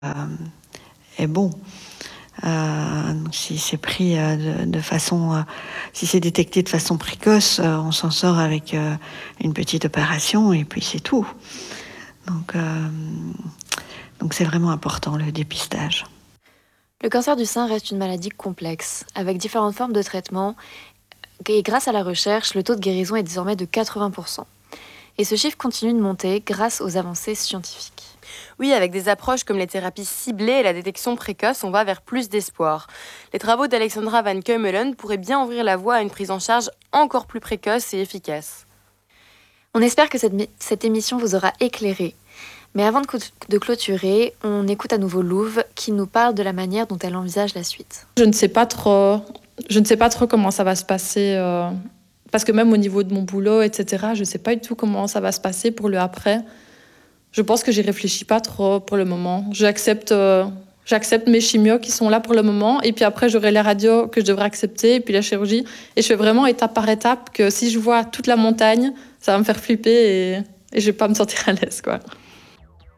est bon. Si c'est pris de façon, si c'est détecté de façon précoce, on s'en sort avec une petite opération et puis c'est tout. Donc c'est vraiment important le dépistage. Le cancer du sein reste une maladie complexe, avec différentes formes de traitement, et grâce à la recherche, le taux de guérison est désormais de 80%. Et ce chiffre continue de monter grâce aux avancées scientifiques. Oui, avec des approches comme les thérapies ciblées et la détection précoce, on va vers plus d'espoir. Les travaux d'Alexandra Van Keumelen pourraient bien ouvrir la voie à une prise en charge encore plus précoce et efficace. On espère que cette émission vous aura éclairé. Mais avant de clôturer, on écoute à nouveau Louve qui nous parle de la manière dont elle envisage la suite. Je ne sais pas trop comment ça va se passer, parce que même au niveau de mon boulot, etc., je ne sais pas du tout comment ça va se passer pour le après. Je pense que j'y réfléchis pas trop pour le moment. J'accepte mes chimios qui sont là pour le moment, et puis après j'aurai les radios que je devrais accepter, et puis la chirurgie. Et je fais vraiment étape par étape, que si je vois toute la montagne, ça va me faire flipper et je vais pas me sentir à l'aise, quoi.